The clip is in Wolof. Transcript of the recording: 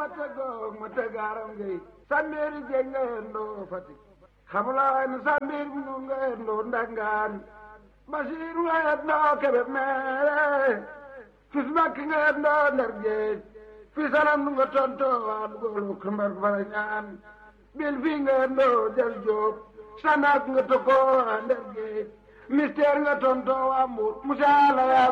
ma tëggoog ma tëggaaram ngay sambeeri jeg nga yendoo Fatick xamulaay na sambeer bu nu nga yendoo Ndangaan Basiiru nga yendoo Kébémer fis makk nga yendoo Ndar Géej fi salam nu nga tontoo waa Louga kumbar fara ñaan bil fii nga yendoo Jal Joob sanaak nga tokkoo waa Ndar Géej mystère nga tontoo waa Mbuur musaala yaa